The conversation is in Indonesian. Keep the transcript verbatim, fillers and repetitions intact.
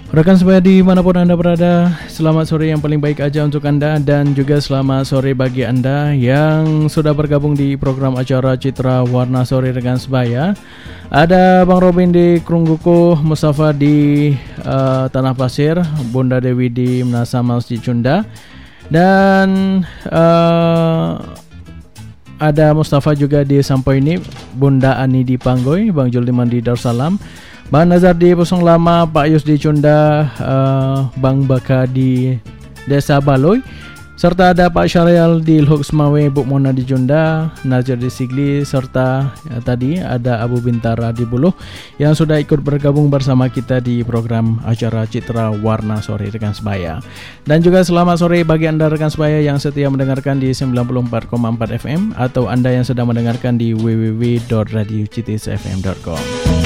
Rekan sebaya dimanapun Anda berada, selamat sore yang paling baik aja untuk Anda. Dan juga selamat sore bagi Anda yang sudah bergabung di program acara Citra Warna Sore Rekan Sebaya. Ada Bang Robin di Krungguku, Mustafa di uh, Tanah Pasir, Bunda Dewi di Menasa Masjid Cunda, dan uh, ada Mustafa juga di Sampaini, Bunda Ani di Panggoy, Bang Juldiman di Darussalam, Bang Nazar di Pusong Lama, Pak Yus di Cunda, uh, Bang Baka di Desa Baloy, serta ada Pak Syarial di Lhok Semawe, Bu Mona di Cunda, Nazir di Sigli, serta ya, tadi ada Abu Bintara di Buluh yang sudah ikut bergabung bersama kita di program acara Citra Warna Sore Rekan Sebaya. Dan juga selamat sore bagi Anda rekan sebaya yang setia mendengarkan di sembilan puluh empat koma empat F M atau Anda yang sedang mendengarkan di w w w dot radio c t s f m dot com.